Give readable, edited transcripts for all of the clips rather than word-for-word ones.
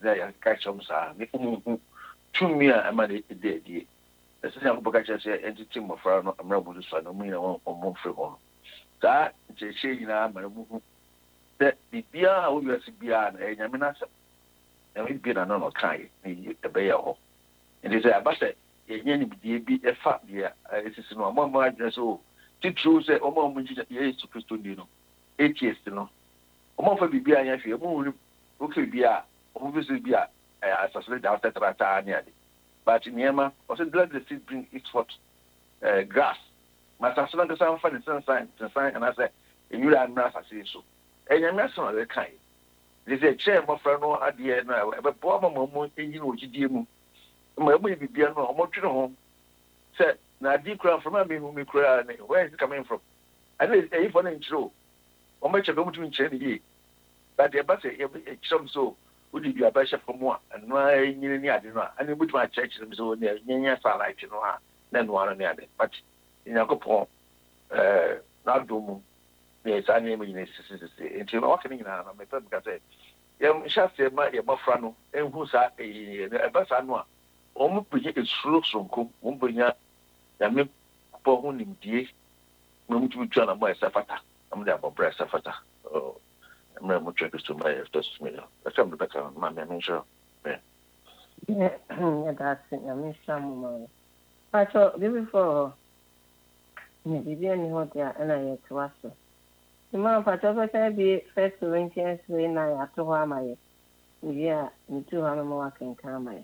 ya catch them sa me to me am na dey ese ya ko catch say entity mo fra no amra bu so no me na on free ho that je nyina ma mu that bibia wo yesi bia na nyame na asem na we bi na no kai ni ebe ya ho ndi say abase yenye ni bidie bi efa bia esisi no amama adwene so ti true say omo mu nji Yesu Kristo ndi no atheist no omo fa bibia anya hwe mu hu oke bia omo bi so bia asasole da tetrata anya de but niema also let the seed bring its forth grass masasole nga san fa the sign and I say you are not asase so enyame so na kai they say che mo fra no ade na ebe bo mama mu enyi no gidie mu ma mo bibia no omo twene ho say na di kura from me who me kura where is it coming from and if for intro omo che be mutu nche ni but the bus e chom so udi bia ba chef from one and no enyi ni ade no and mutu ma church so nyanya salite no ha na no ano ni ade but nyakopon na domu yes I name in sisi nti no wakini na me pe ka say yem shafe ma ye mafra no enhu sa e ba sa no a omu puje esuro sonko omu bunya ya me po hu nimdie mo mutu twa na mo esafata am da bo bra esafata am mo twa to my first million that's am the better ma me sure yeah that's it I'm sure mo but before me bibia ni ho dia na ye twaso Ima patoka be First Corinthians 3:9 ato amaye. Yeah, ntu ha no wa kenka amaye.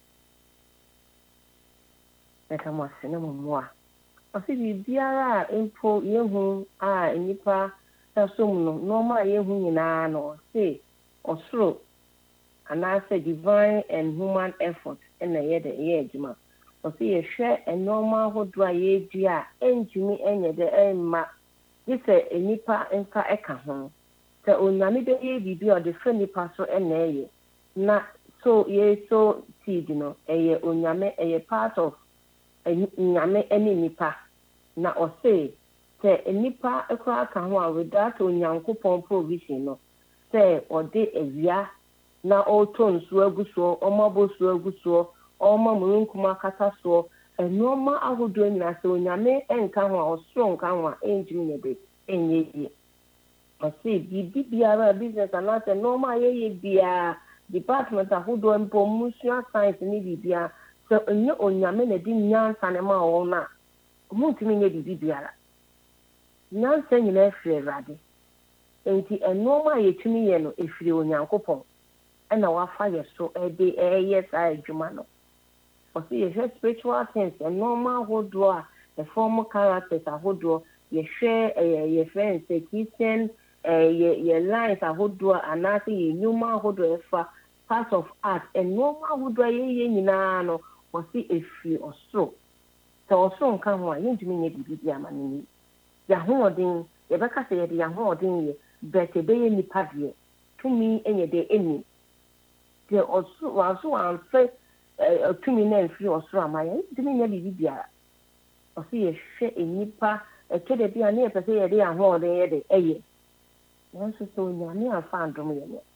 Eka mo ase na mo mo a. Osi biara empo yehu a enipa tasom no normal yehu nyina no say osoro ana say divine and human effort na ye de ye adwuma. Osi ye hwe a normal hodo a ye dua enjumi enye de emma this nipa enka eka ho se onyame be ye bibi o de fe nipa so na eye na so ye so seed no eye onyame eye part of nyame eni nipa na o say se nipa ekwa aka ho a without onyankopon provision no se o de ewia na o ton so aguso o mabo so aguso o mamunkuma kata so enoma ahodo nyina se onyame enka ho a osoro nka ho a enjiri ne be enyeyi o se bibiara business and na normal ye bia department ahodo mpo musua science ni bibia se onye onyame na di nyansa ne ma wo na muntimi nye bibiara nyansa nyina efre rade enti enoma ye tumi ye no efiri onyankopon na wafa ye so ede yes adwuma no or see a spiritual things and normal hoodwa the formal characters a hoodwa you share your friends a Christian your lines a hoodwa and nothing you human hoodwa for part of art and normal hoodwa ye nyina no or see a free or so nkan ho a yentumi nye bibia manini ya hoodin ye beka say ye ya hoodin ye bete be ye nipa de tumi enye de eni de also an say tumi na mfiri osoro amaye dimi nya bibia o se ye hwe enipa ekede bia na epese ye de aho de ye de eye nso so nyame afa andom ye ne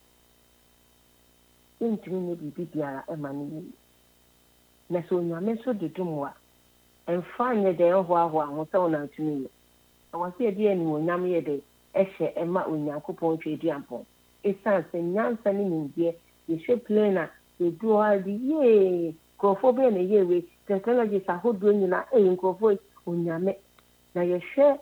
ntumi nya bibia emani na so nyame so de dumwa emfa nye de ho aho so na tumi ye o se de ani nyame ye de ehye ema onyankopon twedi ampon esanse nyansa ni ndie ye hwe plana they do all the ye crofobia na ye we technology sa hodo nyina crofo onyame na ye hwe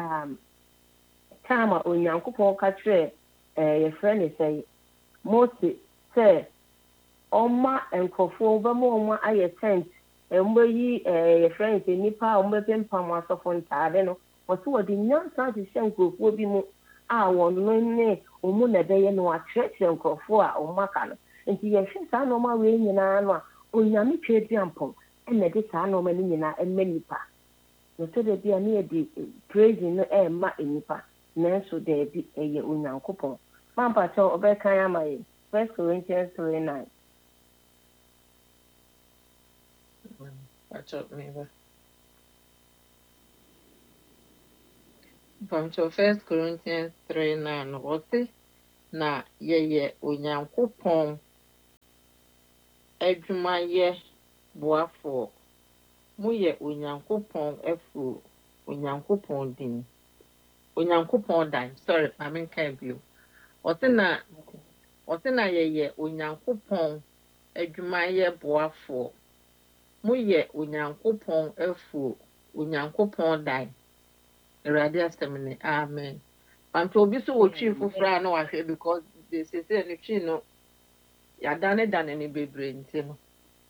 kama onyankopon ka kire ye friend say Moses say oma enkofo ba mo oma aye tent embo yi ye friend say nipa ombe pempam asofo ntaade no woso wodi nyansa ti hye enkofo bi mu a wonno ne omu na be ye no atrete enkofo a omaka no nti ye hwe sa no ma we nyina no a onyame twedi ampon ene de sa no ma ni nyina emanipa no so de bia ne di praise no ma enipa nanso de bi eye onyankopon pampa cho obekan amaye 1 Corinthians 3:9 Watch out, neighbor. From 1 Corinthians 3:9, what na ye onyankopon adwumayɛ boafo moyɛ onyankopɔn afu onyankopɔn din onyankopɔn dan sorry mamenka bio ɔtena yɛyɛ onyankopɔn adwumayɛ boafo moyɛ onyankopɔn afu onyankopɔn dan Awurade asɛm ni amen panto obi so wɔ twi foforɔ a na wahwɛ because they say no twi no yɛadane ne bebree nti no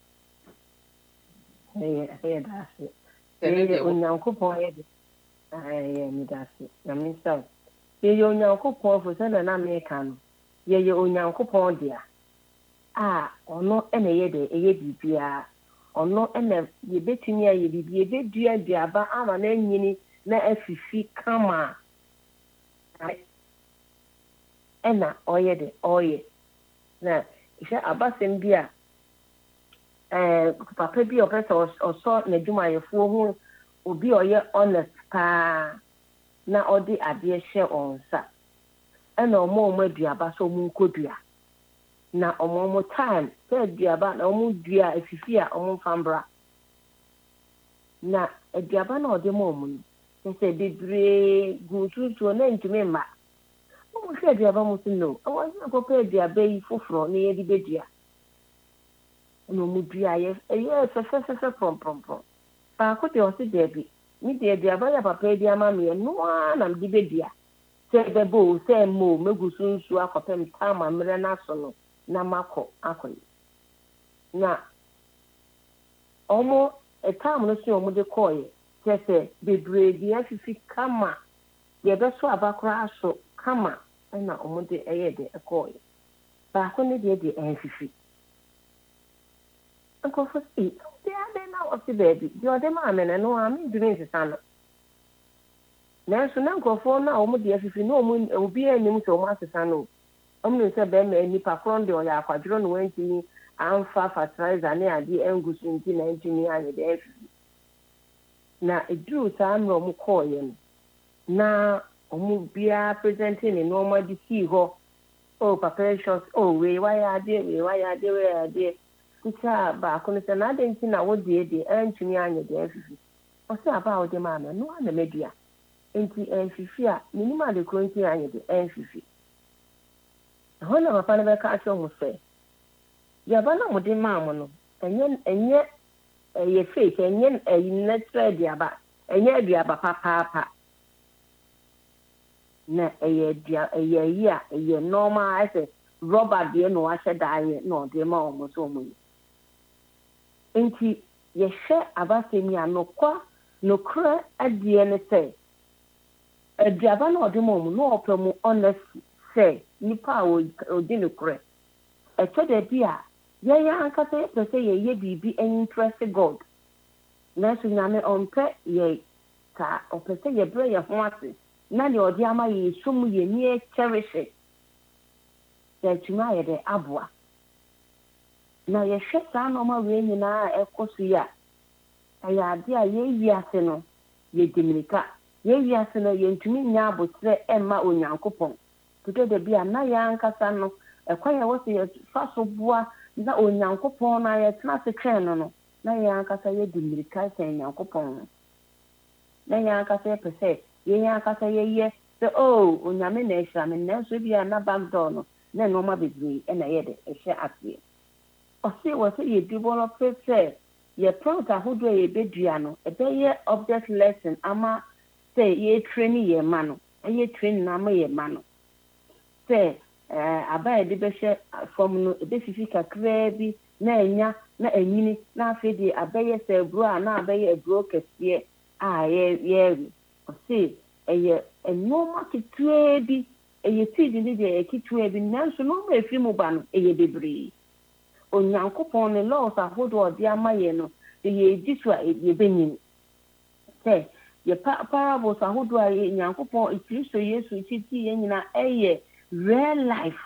ɛyɛ daase yɛyɛ onyankopɔn yɛ medase na mensa yɛyɛ onyankopɔn fo sɛ na meka no yɛyɛ onyankopɔn dea a ɔno ɛna ɛyɛ de ɛyɛ biribiara ɔno ɛna yɛbɛtumi ayɛ biribi yɛbɛdua aduaba ama na anyini na afifi kama ɛna ɔyɛ de ɔyɛ na hwɛ abasɛm bi a papa bi a ɔpɛ sɛ ɔsɔ n'adwumayɛfoɔ ho obi a ɔyɛ honest paa na ɔde adeɛ hyɛ ɔnsa ɛna ɔmo aduaba sɛ ɔmo nkɔdua na ɔmo time sɛ aduaba na ɔmo dua afifi a ɔmo mfa mbra na aduaba na ɔde ma ɔmo no sɛ bebree gu tutuo na ntumi mma ɔmo hwɛ aduaba mo so no ɔmo sɛ kɔpɛ aduaba yi foforɔ na yɛde bɛdua na ɔmo dua ɛyɛ fɛfɛfɛfɛ prɔmprɔmprɔm baako deɛ ɔse daabi ne deɛ aduaba yɛ papa bi ama me noa na mede bɛdua sɛ bɛbɔ o sɛ mmo mɛgu so nsuo akɔpɛm taama mmerɛ no aso no na makɔ akɔyi na ɔmo taam no so ɔmo de kɔɔyɛ kyɛ sɛ bebree deɛ afifi kama deɛ ɛbɛso aba koraa aso kama ɛna ɔmo de ɛyɛ de ɛkɔɔyɛ baako ne deɛ ɛnfifi nkɔfo si deɛ adɛ na ɔsi baabi deɛ ɔde maa me no a mendumi nsesa no nanso na nkɔfoɔ no a ɔmo deɛ afifi na ɔmo obiara anim sɛ ɔmo asesa no ɔmo ne sɛ bɛrima nipa korɔ deɛ ɔyɛ akwadworɔ no wantumi amfa fertilizer ne adeɛ angu so nti na ntumi ayɛ dɛ afifi na eduru saa mmerɛ ɔmo kɔɔyɛ no na ɔmo biara presente ne nneɛma de sii hɔ papa short wei wayɛ adeɛ kuta baako no sɛ na ade nti na wodie deɛ antumi anyɛ dɛ afifi ɔsɛ aba a wode maa me no ana medua nti ɛnfifi a menim ade koro nti anyɛ dɛ ɛnfifi ɛhɔ na papa no bɛka akyerɛ mo sɛ yɛba na mode maa mo no ɛnyɛ ɛyɛ fake ɛnyɛ natural aduaba ɛnyɛ aduaba papaapa na ɛyɛ yi a ɛyɛ normal ɛsɛ rɔba deɛ na wahyɛ daeɛ na ɔde ma ɔmo so ɔmo yi nti yɛhwɛ abasɛm yi a nokorɛ adeɛ no sɛ aduaba na ɔde ma ɔmo na ɔpɛ mu honest sɛ nipa a ɔdi nokorɛ ɛkyɛ da bi a yɛyɛ ankasa yɛpɛ sɛ yɛyɛ biribi interest God nanso nyame ɔmpɛ yɛ ka ɔpɛ sɛ yɛbrɛ yɛ ho ase na deɛ ɔde ama yɛ so mu yɛ nie cherish sɛ atumi ayɛ dɛ aboa na yɛhwɛ saa nɔɔma wei nyinaa a ɛkɔ so yi a ɛyɛ ade a yɛwi ase no yɛdi mmirika yɛwi ase no yɛntumi nya abotrɛ ɛmma onyankopɔn tudɔ da bi a na yɛankasa no ɛkwan yɛwɔ sɛ yɛfa so boa na onyankopɔn no a yɛtena ase twɛn no na yɛankasa yɛdi mmirika sɛ onyankopɔn no na yɛankasa yɛpɛ sɛ yɛankasa yɛyɛ sɛ onyame na ɛhyira me nanso bi a na backdoor no na nneɛma bebree ɛna yɛ de ɛhyɛ aseɛ ɔse wɔ sɛ yɛdevelop sɛ yɛ plant ahodoɔ a yɛbɛdua no ɛbɛyɛ object lesson ama sɛ yɛtraining yɛn ma no ɛyɛ training ama yɛn ma no sɛ aba yɛde bɛhyɛ fam no ɛbɛfifi kakraa bi na ɛnya na anyini na afei deɛ abɛyɛ sɛ aburo a na abɛyɛ aburo kɛseɛ a yɛwe ɔse ɛyɛ nneɛma ketewa bi ɛyɛ seed ne deɛ ɛyɛ ketewa bi nanso nneɛma efiri mu ba no ɛyɛ bebree onyankopɔn ne laws ahodoɔ ɔde ama yɛn no yɛdi so a yɛbɛnyini sɛ yɛ parables ahodoɔ a nyankopɔn kristo yesu titi yɛn nyinaa ɛyɛ real life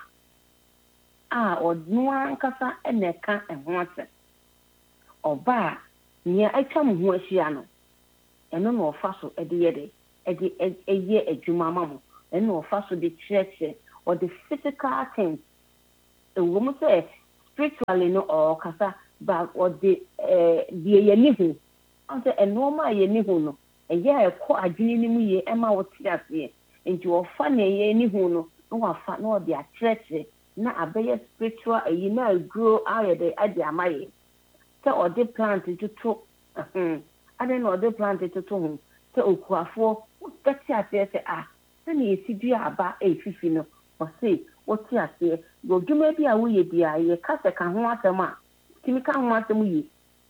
a ɔno ankasa ɛna ɛka ɛho asɛm ɔba a nea atwa mo ho ahyia no ɛno na ɔfa so ɛde yɛ de ɛde ɛyɛ adwuma ma mo ɛno na ɔfa so de kyerɛkyerɛ ɔde physical things ɛwɔ mu sɛ spiritually no or kasa ba or the ye ni hu ante enoma ye ni hu no eye ekọ adwene ni mu ye ema wo ti ase nti wo fa na ye ni hu no no wa fa no de atretre na abeye spiritual eyi na grow aye de ade amaye se o de plant tutu ade no de plant tutu hu se okuafo wo ti ase se se na yesi aba efifi no o se wo ti ase go dwuma bi a wo ye bia ye kase ka ho asem a kimi ka ho asem yi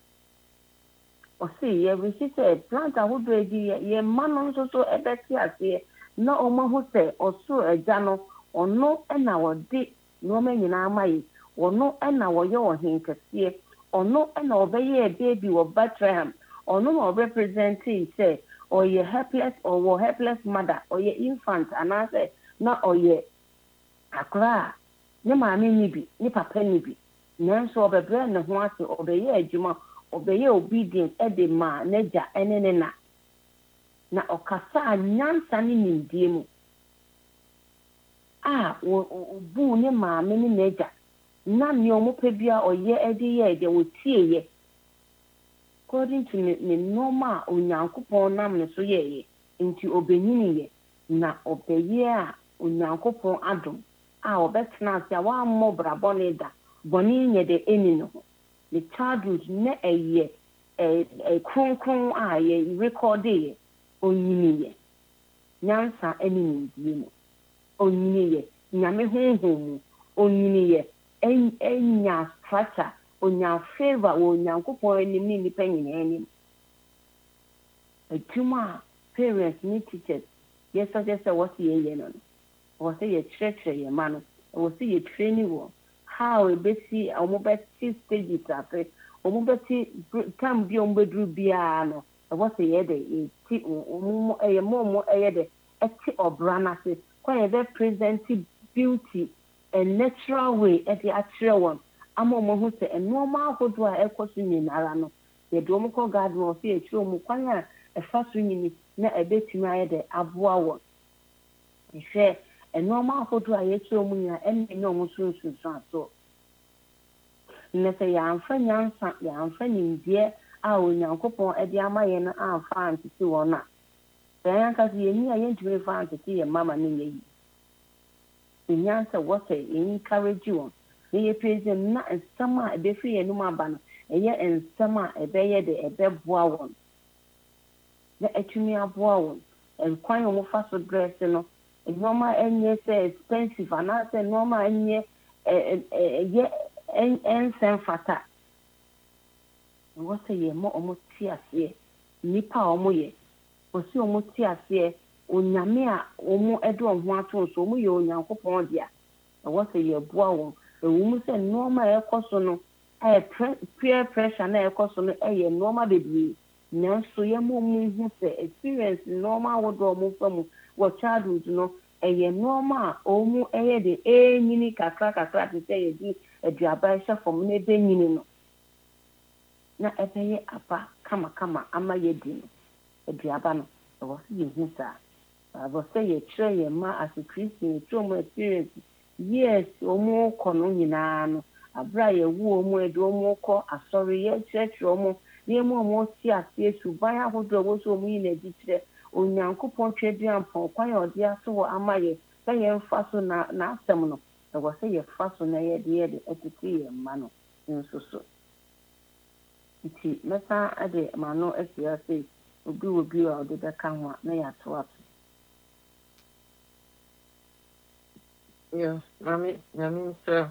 o se ye resi se plant a wo do edi ye ma no so ebe ti ase na o ma ho se o so eja no ono na wo de no ma nyina amaye ono na wo ye o hin kase ono na obeye baby wo Bethlehem ono no representing say or ye helpless or helpless mother or ye infant anase na or ye akra ne maame ni bi ne papa ni bi nanso obebre ne ho ase obeye adwuma obeye obedient de ma neja ene na okasa nyansa ne nimdie mu obu ne maame ne neja na ne omope bia oye ede ye de wotie ye according to the normal onyankopon nam ne so ye nti obenyini ye na obeye a onyankopon adom obetena ase wa mo brabone da boni nye de eni no the childhood ne eye kronkron ye record ye onyini ye nyansa eni ndie mu onyini ye nyame honhom onyini ye enya structure onya favor wo nyankopon enim ni nipa nyina enim atuma parents ni teachers yes suggest what ye no or say ye church ye man or say ye training wo how e be see omobeti stages afi omobeti time bi ombedru bia no what say ye de ti omo momo de eti obrana se kwa ye be present beauty a natural way at the actual one amomo ho se enoma ahodo a ekoso nyinara no ye do mo ko garden o se etiro mu kwan a efa so nyini na ebetumi aye de aboa wo ife enoma ahodo a ye etiro mu nyina enne no mo sunsun so ne se ya amfa nyansa ya amfa nimdie a onyankopon ede amaye no amfa antiti wona yan ka se ye ni aye ntumi fa antiti ye mama ne ye yi nyansa what say encourage you ye present na ensama ebe free enu aba no eye ensama ebe ye de ebe boa won na etumi aboa won enkwan mo fa so dress no normal enye say expensive ana say normal enye ye ensen fata wo say ye mo omo ti ase nipa omo ye osi omo ti ase onyame a omo edo ho ato so omo ye onyankopon dia wo say ye boa won ewumu se normal ekoso no peer pressure na ekoso no eye normal baby nanso ye mo mu hu se experience normal wodo mo famu wo childhood no eye normal omu eye de nyini kakra te say ye di aduaba sha fom na be nyini no na ebeye apa kama ama ye di no aduaba no wo se ye hu sa wo se ye try ye ma as a Christian trauma experience yes omo kono nyina no abra ye wu omo edo omo ko asori ye church omo ye mo si ase suban ahodo wo so omo yin edi kire onyankopon twedua mpon kwan ye odi aso wo amaye se ye mfa so na asem no e wo se ye fa so na ye de etiti ye ma no nso so iti meta ade mano esia se obi a odi beka ho na ya to ato Yeah, mami sir.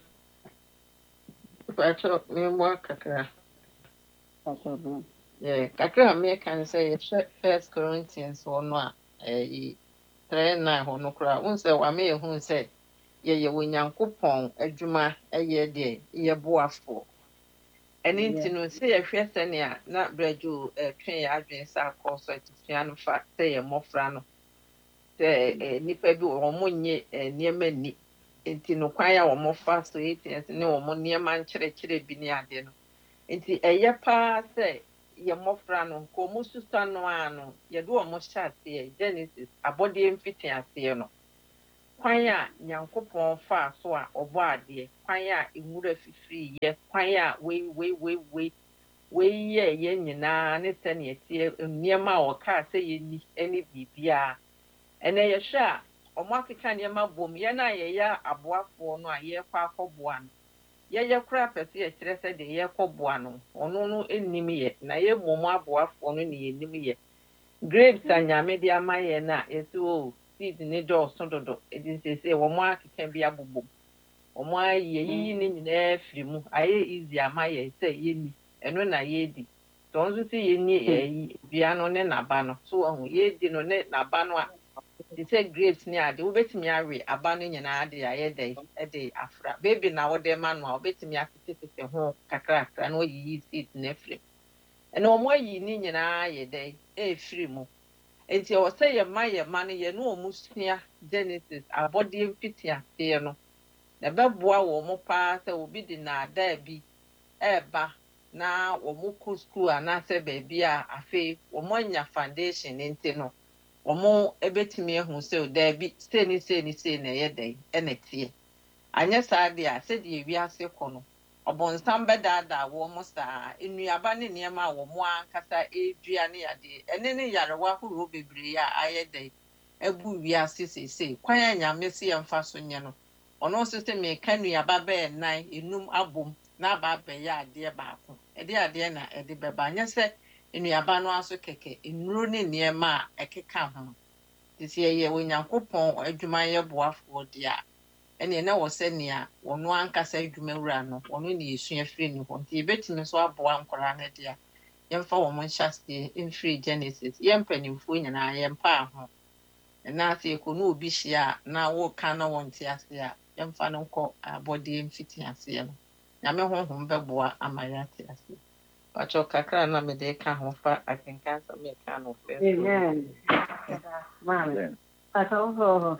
Pacho me mo kakra. aso Yeah, kakra me kan say First Corinthians 1 a 3:9 ho no kra. Un say wa me hu say ye wonyankopon adwuma eye de ye boafo. Eni nti no say ye hwe sene na braju twen ya adwen sa akọ so etifia no fa say ye mofra no. Say nipa bi wo mo nye niema ni nti no kwan ya wo fa so etias ne wo niema nkyerɛkyerɛ bi ne ade no nti ɛyɛ paa sɛ yɛ mmɔfra no ko mu susa no ano yɛde wo hyɛ aseɛ Genesis abɔdeɛ mfiti aseɛ no kwan a nyankopɔn fa so a ɔbɔ adeɛ kwan a nwura fifiri yɛ kwan a wei yɛ yɛn nyinaa ne sɛnea ɛteɛ nneɛma a wɔkaa sɛ yɛni ne biribiara ɛnɛ yɛhwɛ a ɔmo akeka nneɛma bom yɛn a yɛyɛ aboafoɔ no a yɛrekɔ akɔboa no yɛyɛ kora pɛ sɛ yɛkyerɛ sɛ deɛ yɛrekɔboa no ɔno no nnim yɛ na yɛmmom aboafoɔ no ne yɛnim yɛ grapes a nyame de ama yɛn no a yɛsɛ o seed ne dɔɔso dodo ɛdi nsɛsɛ wɔn akeka bi abobom wɔn ayɛyiyi ne nyinaa firi mu ayɛ easy ama yɛn sɛ yɛni ɛno na yɛdi sɛ ɔno nso sɛ yɛni dua no ne n'aba no so yɛdi no ne n'aba no a te sɛ grapes ne ade wobɛtumi awe aba no nyinaa de ayɛ de afra baby na wode ma no a wobɛtumi atetete ho kakrakra na wayiyi seed no afiri ɛna wɔn ayi ne nyinaa yɛ dɛ ɛfiri mu nti ɛwɔ sɛ yɛma no yɛne wɔn sua genesis abɔdeɛ mfitiaseɛ no na ɛbɛboa wɔn paa sɛ obi de n'adaa bi ɛɛba na wɔn kɔ school anaasɛ baabi a afei wɔn anya foundation ne nti no wɔn ɛbɛtumi ehu sɛ daabi sei na ɛyɛ dɛ ɛna tie anyɛ saa deɛ a sɛdeɛ wiase kɔ no ɔbɔnsam bɛdaadaa wɔn saa nnuaba ne nneɛma a wɔn ankasa edua ne yadeɛ ɛne ne yarewa ahorow bebree a ayɛ dɛ ɛbu wiase seesei kwan a nyame si yɛmfa so nyɛ no ɔno nso sɛ meka nnuaba bɛyɛ 9 enum abom na aba abɛyɛ adeɛ baako ɛde adeɛ na ɛde bɛba anyɛ sɛ nnuaba no aso kɛkɛ nnuro ne nneɛma a ɛkeka ho sisi ɛyɛ onyankopɔn adwumayɛ boafoɔ deɛ a ɛne na wɔ sɛ nea ɔno ankasa adwuma wura no ɔno ne yɛsua firi ne hɔ nti yɛbɛtumi nso aboa nkɔraa no deɛ a yɛmfa wɔn nhyɛseɛ mfiri genesis yɛn mpanimfoɔ nyinaa yɛmpa ho ɛna sɛ yɛkɔ no obi hyia a na wɔka na wɔn te ase a yɛmfa no nkɔ abɔdeɛ mfitiaseɛ no nyame honhom bɛboa ama yɛate ase patro kakra na mede ka ho fa akenkan sɛ meka no fɛ amen mama patro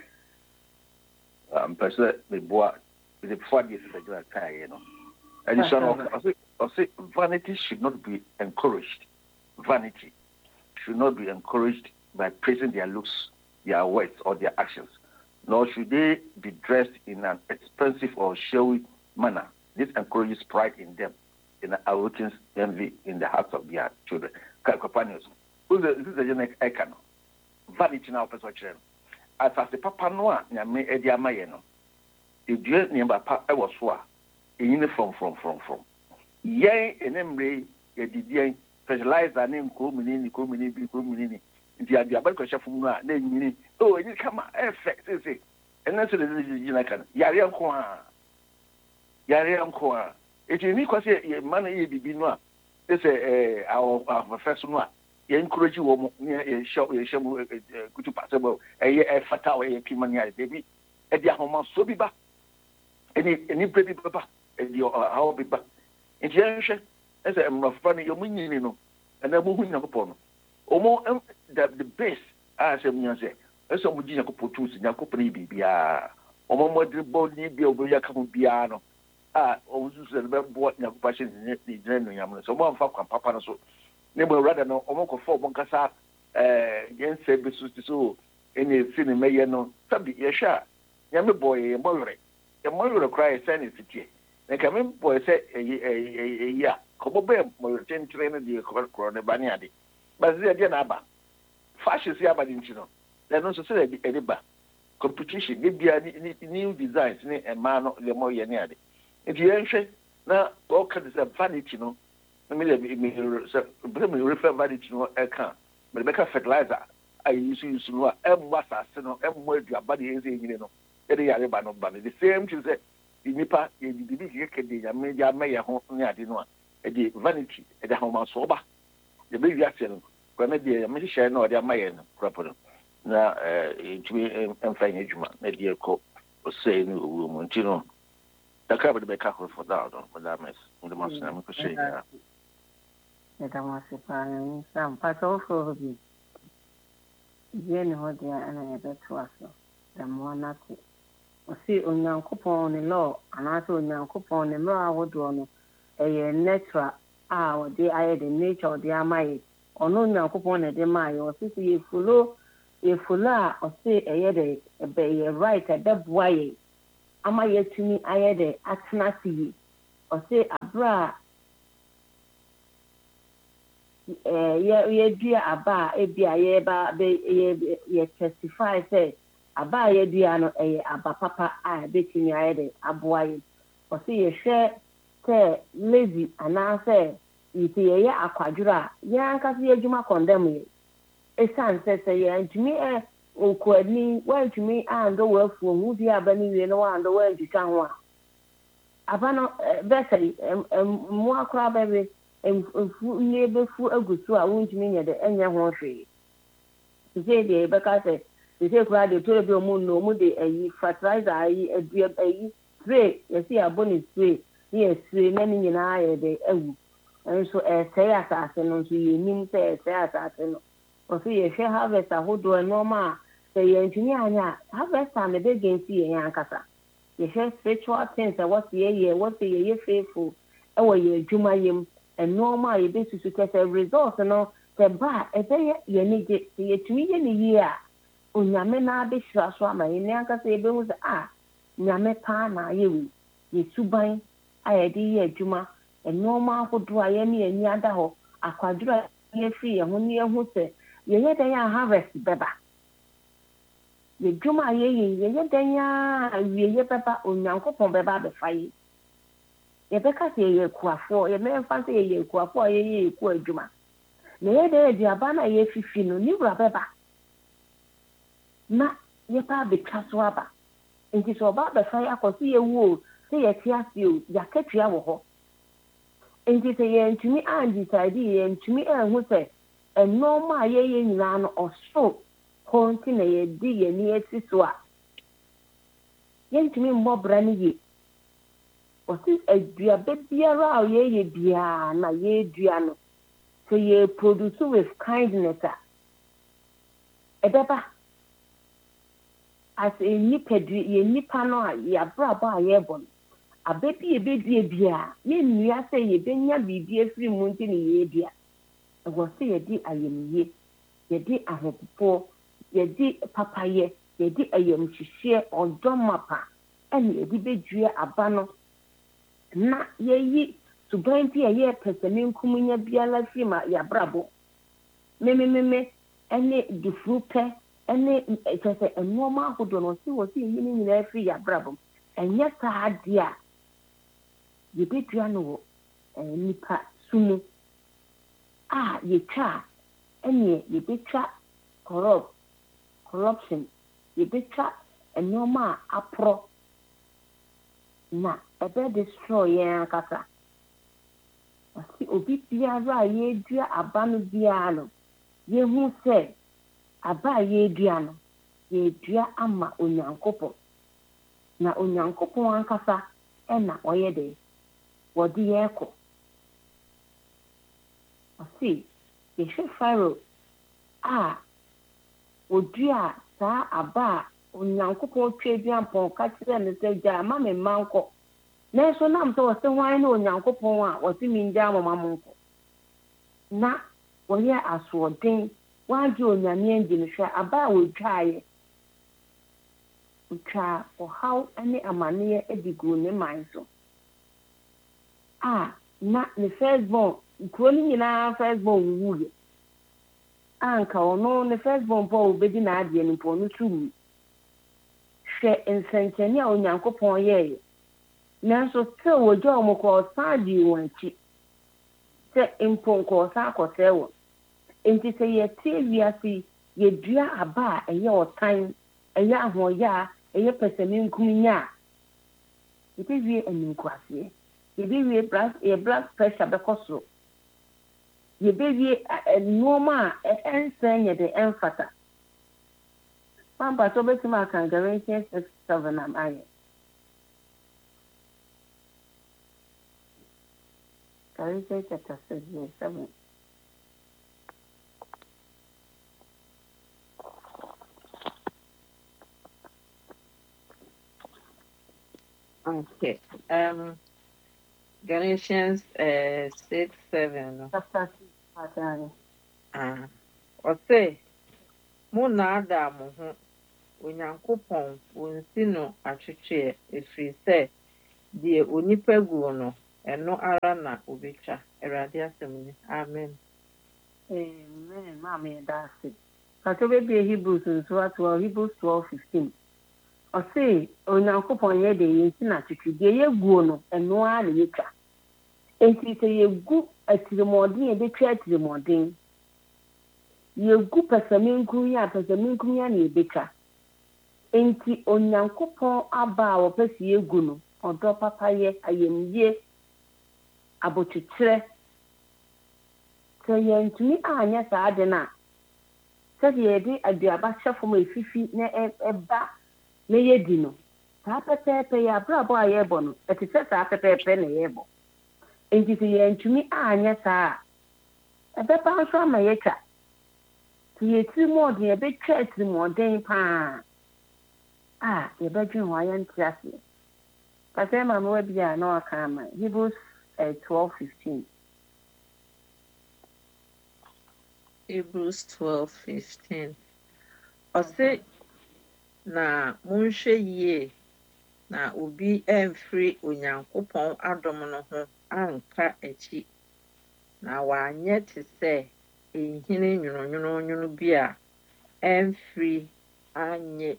mpɛsɛ meboa before this is a car, you know. And I say vanity should not be encouraged. Vanity should not be encouraged by praising their looks, their words, or their actions. Nor should they be dressed in an expensive or showy manner. This encourages pride in them, and awakens envy in the hearts of their children. Companions, this is a generic icon. Vanity now, person children. As a papa noa, nyame edi amaye no. Edue nyamba pa e wo so a, enyine from. Yen enemre yedidien fertilizer ne nkomini. Nti aduaba ko chefo mu a na enyine. Oh, enyi kama effect say. Enen so de yina kan. Yare nko a. Eti ni kwase ye man ye bibi no a. Ese our first no a. Ye encourage wo mo ye show mu kutu passable e fatal e pimania baby e dia homa so bi ba eni baby baba e dia how bi ba nti enhwe ese emrofa no yomu nyini no na mo hu nyakopo no omo the base as emnyanse ese mo gi nyakopo tools nyakopo ni bibia omo modri ball ni bia obo ya ka mo bia no o su se be bo nyakopo hye ni gyina no nyam no so mo amfa kwa papa no so nebo rather no omoko fo bonkasa yense besu so ene fini meye no sabi yesha nyame boy moyore cry send fitie na kame boy say ya kobo be moyore tentre no de koro ne bani ade bazi ade na aba fashion si aba din chino na no so say ade ba competition ne bia ni new designs ni ema no le moye ne ade nti yenhwe na o ka the vanity no me refer vanity no eka me be ka fertilizer I use no emwasa se no emmo aduaba de eze nyine no e de yare ba no ba the same thing say the nipa e di bibi keke de ya me ya me ho ne ade no a e de vanity e de ho ma so ba de be wi ase no kwa me de me hye na o de amaye no proper no na tumi emfa nya djuma na de ko o sei no wo mu ntino da ka be ka ko for that no but that mess the most na me ko sei ya estamos separando sam pasó for bi yene ho dia ana yebeto aso da mo na te o si onyankopon ne law ana so onyankopon ne mra wodo no eye natural o de aye the nature de amaye ono onyankopon ne de maye o si ye follow efula ɔse ɛyɛ de ɛbɛyɛ right ɛbɛboa yɛ ama yɛtumi ayɛ de atena ase yi ɔse abra yɛdua aba a ebi a yɛ testify sɛ aba a yɛdua no ɛyɛ aba papa a ɛbɛtumi ayɛ de aboa yɛ ɔse yɛhwɛ sɛ lazy anaasɛ yɛsɛ yɛyɛ akwadworɔ a yɛn ankasa yɛ adwuma kɔndɛm yɛ ɛsiane sɛ yɛntumi nkoani woantumi andɔ w'afuo hu di aba no wie na woandɔ woantwitwa ho a aba no bɛsɛe mmoa koraa bɛbe nnie bɛfu agu so a wontumi nyɛ de ɛnyɛ ho hwee sesei deɛ yɛbɛka sɛ sesei koraa deɛ tɔrɔ bi ɔmu nno ɔmu de ayi fertilizer ayi spray yɛsi yɛabɔ ne spray ne yɛspray na ne nyinaa yɛ de awu nso ɛsɛe asase no nso yɛnim sɛ ɛsɛe asase no ɔso yɛhwɛ harvest ahodoɔ nneɛma a sɛ yɛntumi anyɛ a harvest a ne bɛgɛ nsi yɛn ankasa yɛhwɛ spiritual things a wɔsɛ yɛyɛ faithful ɛwɔ yɛn adwuma yam nneɛma a yɛbɛsusu kɛsɛ result no sɛ ba a ɛbɛyɛ yɛn gye sɛ yɛtumi yɛ ne yie a onyame na abɛhyira so ama yɛn ne ankasa yɛbɛhu sɛ nyame paa na ayɛ wei yɛsuban a yɛde yɛ adwuma nneɛma ahodoɔ a yɛne yɛn ani ada hɔ akwadworɔ a yɛfiri yɛn ho ne yɛhu sɛ yɛyɛ dɛn a harvest bɛba yɛdwuma a yɛyɛ dɛn a awieyɛ bɛba onyankopɔn bɛba abɛfa yɛ yɛbɛka sɛ yɛyɛ akuafoɔ yɛmɛmfa sɛ yɛyɛ akuafoɔ a yɛyɛ yɛku adwuma na yɛyɛ dɛn aduaba no a yɛfifi no ne wura bɛba na yɛba abɛtwa so aba nti sɛ ɔba abɛfa yɛ akɔ sɛ yɛwu o sɛ yɛte ase o yɛakatua wɔ hɔ nti sɛ yɛntumi andecide yɛntumi anhu sɛ nneɛma a yɛyɛ nyinaa no ɔsoro hɔ nti na yɛde yɛni asi so a yɛntumi mmɔ bra no yie ɔsi aduaba biara a yɛyɛ biara na yɛdua no sɛ yɛ produce with kindness a ɛbɛba as nipa no a yɛabrabɔ a yɛbɔ no aba bi yɛbɛdua biara yɛnnua sɛ yɛbɛnya biribi afiri mu nti na yɛdua ɛwɔ sɛ yɛde ayamyie yɛde ahopopoɔ yɛde papayɛ yɛde ayamhyehyeɛ ɔdɔ mapa ɛna yɛde bɛdua aba no na yɛyi suban bi a yɛpɛ sɛ menkum nya biara firi ma yɛabrabɔ memememe ɛne dufuru pɛ ɛne ɛkyɛ sɛ nneɛma ahodoɔ no ɔsi wɔ sɛ yɛyi no nyinaa firi yɛabrabɔ ɛnyɛ saa adeɛ a yɛbɛdua no wɔ nipa su mu a yɛtwa ɛneɛ yɛbɛtwa corruption yɛbɛtwa nneɛma a aporɔ na ɛbɛ destroy yɛn ankasa ɔsi obi biara a yɛdua aba no biara no yɛhu sɛ aba a yɛdua no yɛdua ama onyankopɔn na onyankopɔn ankasa ɛna ɔyɛ de wɔde yɛkɔ ɔsi yɛhwɛ Pharaoh a odua saa aba a onyankopɔn twa aduampɔn ka kyerɛ no sɛ gya ama me mma nkɔ nanso nam sɛ wɔsɛ hwan ne onyankopɔn a wɔse mengya amama mo nkɔ na wɔyɛ asoɔden wɔagye onyame angye no hwɛ aba a wɔdwaeɛ ɔtwa ɔhaw ne amanneɛ de gu ne man so a na ne firstborn kuro no nyinaa firstborn wuwuiɛ anka ɔno ne firstborn mpo a wɔbɛdi n'adeɛ no mpo ɔno so wu hwɛ nsɛnkyɛnne a onyankopɔn yɛeɛ nanso sɛ wɔgya wɔn kɔ ɔsan de wɔn akyi sɛ mpo nkɔ ɔsan akɔsɛe wɔn nti sɛ yɛte wiase yɛdua aba a ɛyɛ ɔtan ɛyɛ ahoɔyɛ a ɛyɛ pɛsɛmenkum nya a yɛbɛwie animguaseɛ yɛbɛwie yɛ blood pressure bɛkɔ soro yɛbɛwie nneɛma a ɛnsɛn yɛ de ɛmfata pampa sɛ wobɛtumi aka Galatians 6:7 am ayɛ Galatians chapter 6 verse 7. Okay. Galatians 6:7. Chapter 6 part 9. What's it? mo na ada mo ho Onyankopɔn wonsi no atwetwe efiri sɛ deɛ onipa gu no ɛno ara na obetwa Awurade asɛm ni amen. Amen. Mama, that's it. But maybe Hebrews nso ato Hebrews 12:15. Ɔse Onyankopɔn yɛ de yɛnsi na twetwe deɛ yɛguo no ɛno ara na yɛtwa. Enti sɛ yɛgu atirimɔden yɛbɛtwa atirimɔden. Yɛgu pɛsɛmenkum yi a pɛsɛmenkum yi a na yɛbɛtwa. Enti Onyankopɔn aba a wɔpɛ sɛ yɛgu no ɔdɔ papayɛ ayamyie abotwetwerɛ sɛ yɛntumi anyɛ saa de no a sɛdeɛ yɛde aduaba hyɛ fam a ɛfifi na ɛba na yɛdi no saa pɛpɛɛpɛ yɛ abrabɔ a yɛrebɔ no ɛte sɛ saa pɛpɛɛpɛ na yɛrebɔ enti sɛ yɛntumi anyɛ saa a ɛbɛba nso ama yɛtwa sɛ yɛtiri mu ɔden yɛbɛtwa atiri mu ɔden paa a yɛbɛdwen hɔ a yɛnte aseɛ kasɛ ma mewa bi a na waka ama Hebrews 12:15. Hebrews 12:15. Ɔse na monhwɛ yie na obi ɛmfiri Onyankopɔn adom no ho anka akyi na wanyɛ te sɛ nhini nwononwono bi a ɛmfiri anye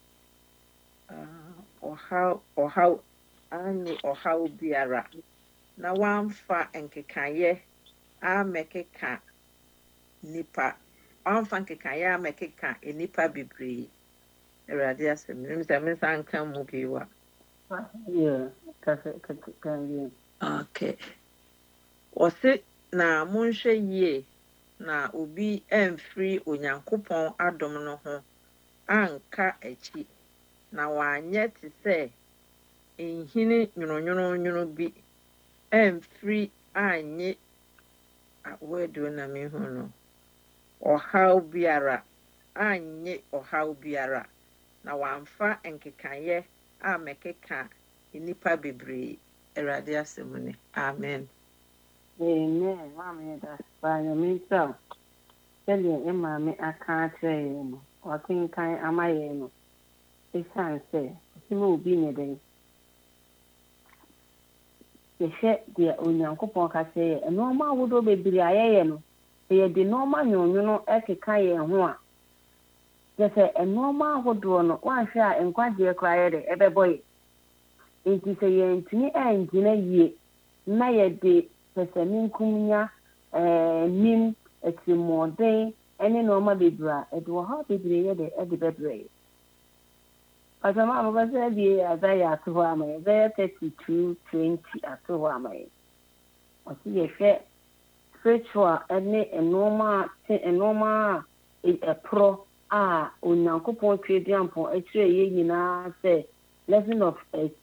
ɔhaw biara na wamfa nkekaeɛ amɛkeka nnipa bebree Awurade asɛm nim sɛ mensa nka mu bi wa okay ɔse na monhwɛ yie na obi ɛmfiri Onyankopɔn adom no ho anka akyi na wanyɛ te sɛ nhini nwononwono bi ɛmfiri anye wadu na mehu no ɔhaw biara na wamfa nkekaeɛ amɛkeka nnipa bebree Awurade asɛm ni amen. Amen. Mama, that's fine. I mean, so tell you, Mammy, I can't say you. I think I am I know. It's say, he will be in a day. The shed, dear Onyankopɔn ka say, a normal would be Briaye, no. They are the normal, you know, Ekikaye and one. They say, a normal would do no one share and quite dear cried every boy. It is a yen to me and in a year. Nay, de pɛsɛmenkum ya nim atirimɔden ne nneɛma bebree a ɛde wɔ ha bebree yɛ de ɛde bɛbrɛ asɛm a mobɛsɛ de Isaiah ato hɔ ama yɛ Isaiah 32:20 ato hɔ ama yɛ ɔse yɛhwɛ spiritual ne nneɛma a ɛporɔ a Onyankopɔn twe duampɔn akyerɛ yɛ nyinaa sɛ lesson of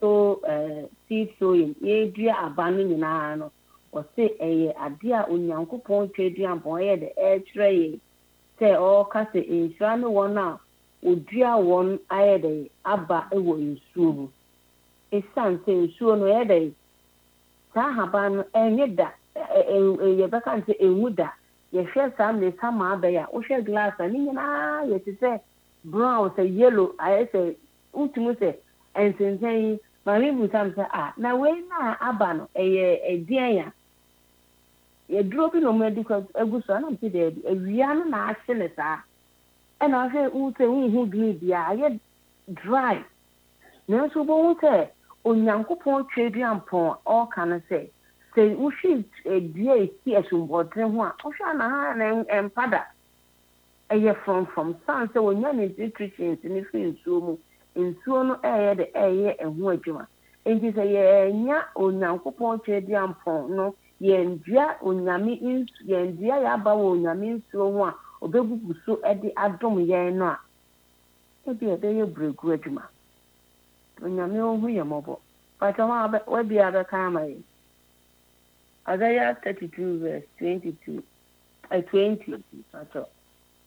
seed sowing yɛdua aba no nyinaa no ɔse ɛyɛ ade a Onyankopɔn twa duampɔn ɛyɛ de ɛkyerɛ yɛ sɛ ɔka sɛ nhyira ne wɔn a odua wɔn ayɛ de aba wɔ nsuo mu ɛsiane sɛ nsuo no ɛyɛ de saa haban no ɛnyɛ da yɛbɛka sɛ ɛnwu da yɛhwɛ saa mmerɛ sama abɛyɛ a wohwɛ glass a ne nyinaa yɛte sɛ brown sɛ yellow ayɛ sɛ wotumi sɛ ɛnsensɛn yi maame bu sam sɛ na wei na aba no ɛyɛ ɛdeɛn a yɛduro bi na ɔmo adi agu so anam sɛ daabi awia no na ahye ne saa ɛna ahwɛ sɛ wohu green bi a ayɛ dry nanso wobɛhu sɛ Onyankopɔn twa duampɔn a ɔreka no sɛ wohwe dua esi asumbɔden ho a wohwɛ anaha na mpada ɛyɛ frɔmfrɔm san sɛ wonya ne nutrients ne firi nsuo mu nsuo no ɛyɛ de ɛyɛ ɛho adwuma nti sɛ yɛnya Onyankopɔn twa duampɔn no yɛndua yɛaba wɔ Onyame nsuo ho a ɔbɛbubu so de adom yɛn no a ebi ɛbɛyɛ buregu adwuma Onyame ohu yɛ mmɔbɔ patama wabi abɛka ama yɛ Isaiah 32:20 patɔ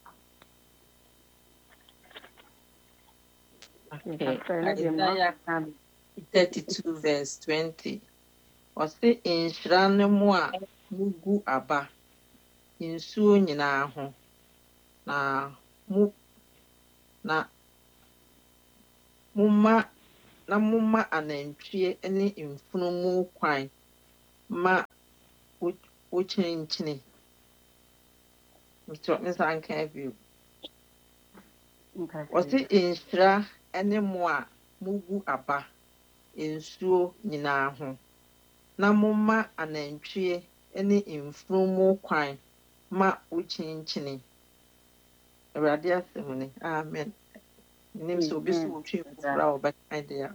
Isaiah 32:20 ɔse nhyira ne mu a mugu aba nsuo nyinaa ho na na mumma anantwie ne mfunumu kwan ma wochinchini Mr. Anka view. Wasi inshira ne mo a mugu aba nsuo nyinaa ho na mumma anantwie ne mfunumu kwan ma wochinchini. Awurade asɛm ni. Amen. Nim so bi so wotwe fura obakan dia.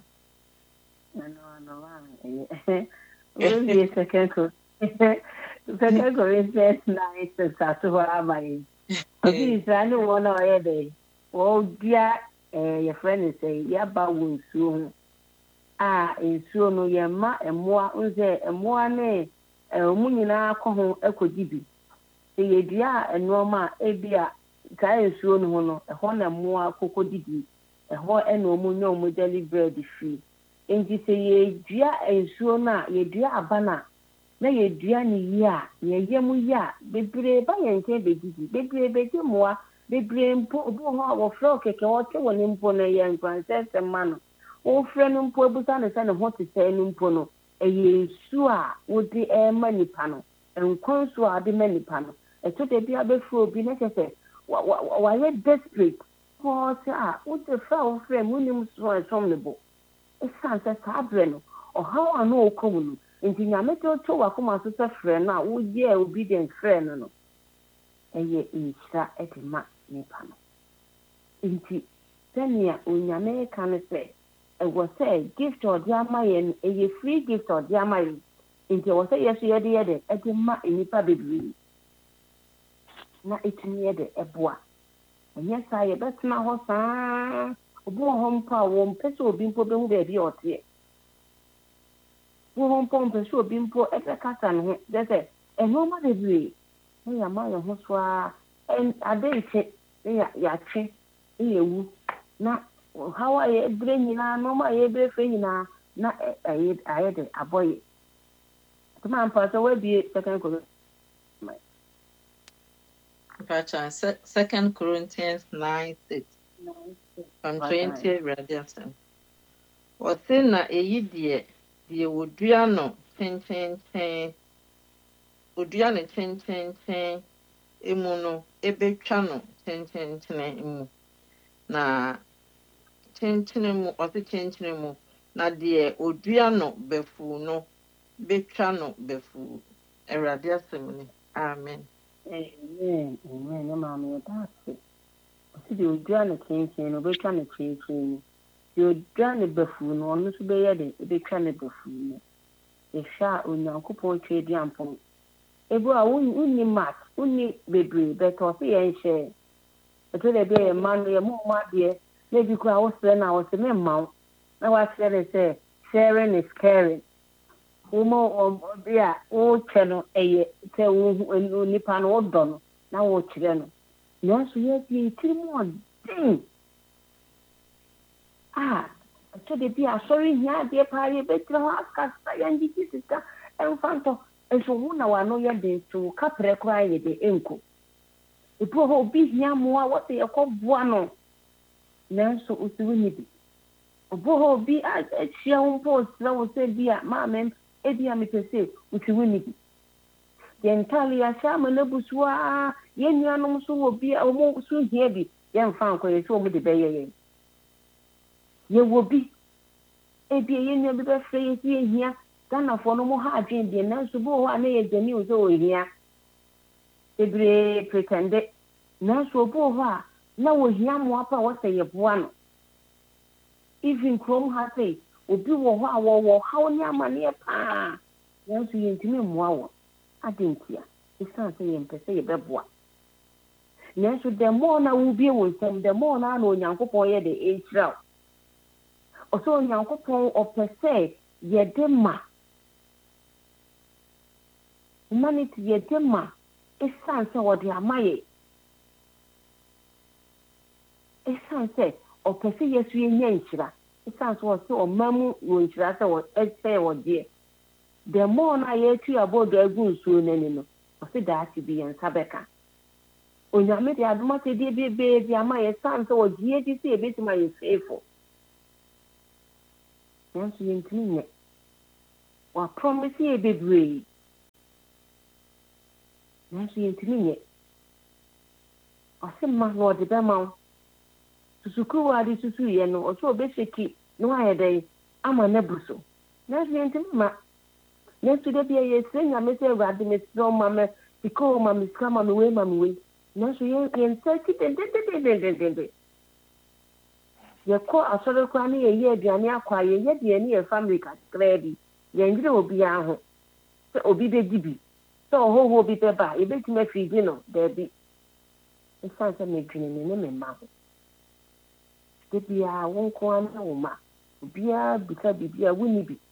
Maybe second Corinthians 9 starts to have okay, so I know one or day. Oh, dear, your friend is saying, yeah, but we soon. In soon, your ma and more, and more nay, a munina cohon echo dibi. The idea and norma, a beer, Kai soon, a honor more cocoa dibi, a whole and no muno modeli bread free. And you say, ye dear, and soon, ye dear abana. Na ye duane ya ye yemu ya bebre ba ye nke begidi bebre beje moa bebre mpo obo ho a wo fro keke wo te woni mpo na ye nkwanse sema no wo fre no mpo ebusa ne se ne ho te se no mpo no eye su a wo di ma nipa no enkwanso a de ma nipa no eto de bia be fro obi na kese wa ye desperate ko se a wo te fra wo fre mu nim so esom ne bo esanse sa bre no o ha wa no okomu no nti nyame to wakoma so se frɛ no a wo ye obedient frɛ no no eye nhyira edema nipa no nti sɛnea onyame ka no sɛ ɛwɔ sɛ gift or diama yɛ eye free gift or diama yɛ nti ɛwɔ sɛ yesu yɛde edema nipa bebree na etumi yɛde ɛboa ɛnyɛ saa yɛbɛtena hɔ saa obo hɔ mpa wɔ mpɛ sɛ obi mpo bɛhu baabi ɔteɛ wo pompe so bimpo kasa no de eno ma de bi e ya ma yo ho so a en adeiche ya twe ewu na how I bring nyina no ma ye be fe nyina na aye de aboye kuma ampa so we bi second Corinthians 9:6 from 20 radiation. What's na eyi de ye wodua no tententen emu no ebetwa no tententen emu na tenten mu tenten mu na de odua no befu no betwa no befu Awurade asɛm ni. Amen. Amen. No mama that's it. The odua no tenten no betwa no tenten you done befu no no so be yede e be twa ne befu no e sha onyankopon twedi ampon ebo a unni mat unni bebre beto se ye nhye eto de be ye man ye mo ma de na bi ku a wo sere na wo se me ma na wa sere se sharing is caring mo obi a wo che no eye te wo nipa no wo do no na wo kire no no so ye ti tiri din so de bi asori hia de pare betra ho akasa yangi tisika enfanto enso hu na wa no ye de to kapre kwa ye de enko epo ho bi hia mo a wote ye ko boa no nanso usiwu ni bi obo ho bi a chia ho po sra wo se bi a ma men e bi a me pese usiwu ni bi yentali ya shama na busua ye nuanom so wo bi a mo so hia bi ye mfa nko ye so mo de beye ye wo bi ebi ye nua bi be frɛ ye si ehia Ghana fo no mo ha adwen de na so bo ho a na ye dani o so ohia ebre pretende na so bo ho a na wo hia mo apa wo sɛ ye boa no even krom ha say obi wo ho a wo ha oni amane pa na so ye ntimi mo awo adentia isan sɛ ye mpɛ sɛ ye bɛboa na so the more na wo bi wo nsɛm the more na onyankopɔn ye de ehira oso onyankopɔn opese yede ma humanity yede ma esan se wode amaye esan se opese yesu yenya nchira esan se wo se omamu wo nchira se wo ese wode the more na ye tu abodo agu nsuo nani no o se da ati bi yensa beka onyame de adoma te de be ama ye san so ogie di se ebetima ye faithful nanso yentimi nye wa promise ye bebree nanso yentimi nye ɔsema na ɔde bɛma wo susukuru ade susu ye no ɔso obeseki no ayɛdɛ ama na buso nanso yentimi ma nanso de bia ye sɛ nyame sɛ awurade mesrɛ ma me sika ma me sika ma me wei nanso yɛnsa ki dendendendendende yɛkɔ asɔre koraa ne yɛyɛ aduane akɔ a yɛyɛ deɛ ne yɛ family kakraa bi yɛndwere obiara ho sɛ obi bɛgyi bi sɛ ɔhɔhoɔ obi bɛba yɛbɛtumi afirigye no daabi ɛsiane sɛ medwene me ne me mma ho da biara wo nko a ne wo ma obiara bisa biribi a wonni bi